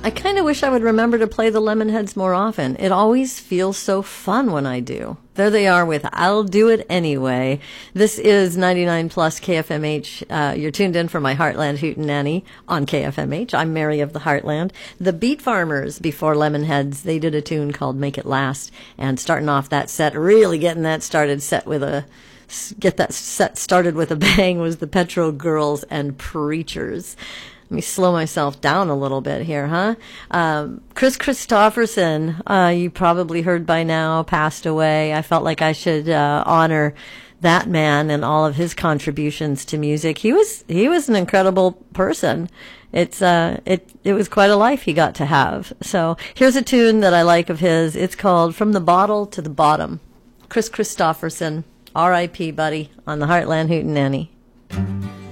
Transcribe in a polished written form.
I kind of wish I would remember to play the Lemonheads more often. It always feels so fun when I do. There they are with I'll Do It Anyway. This is 99 plus KFMH. You're tuned in for my Heartland Hootenanny on KFMH. I'm Mary of the Heartland. The Beat Farmers before Lemonheads, they did a tune called Make It Last. And starting off that set, really getting that started get that set started with a bang was the Petro Girls and Preachers. Let me slow myself down a little bit here, huh? Chris Christopherson, you probably heard by now, passed away. I felt like I should honor that man and all of his contributions to music. He was an incredible person. It was quite a life he got to have. So here's a tune that I like of his. It's called From the Bottle to the Bottom. Chris Christopherson, R.I.P. buddy, on the Heartland Hootenanny.